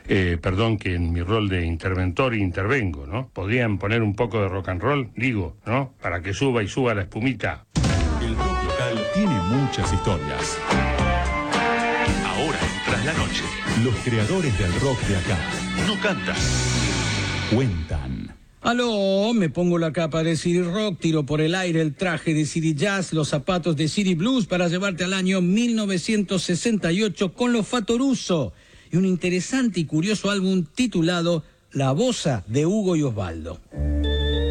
Perdón que en mi rol de interventor intervengo, ¿no? Podrían poner un poco de rock and roll, digo, ¿no? Para que suba y suba la espumita. El rock local tiene muchas historias. Ahora, tras la noche, Los creadores del rock de acá no cantan. cuentan. Aló, me pongo la capa de City Rock, tiro por el aire el traje de City Jazz, los zapatos de City Blues para llevarte al año 1968 con los Fatoruso y un interesante y curioso álbum titulado La Bossa de Hugo y Osvaldo.